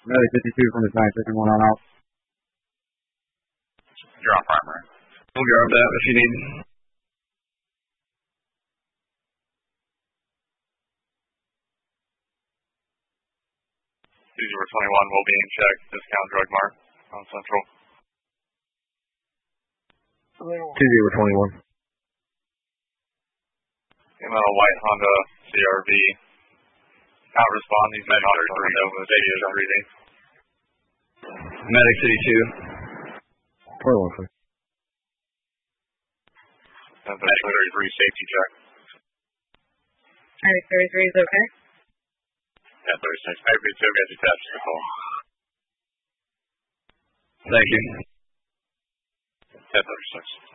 Medic 52 from the side, second one on out. You're on primary. We'll grab that if you need. 2021 will be in check. Discount drug mark on Central. 2021. Came out a white Honda CRV. Not respond. He's not on the window with radio breathing. Medic City 2. 21. Medic 33 safety check. Medic 33 is okay? Yeah, 36. Medic 32 gets attached to the call. Thank you. 1036.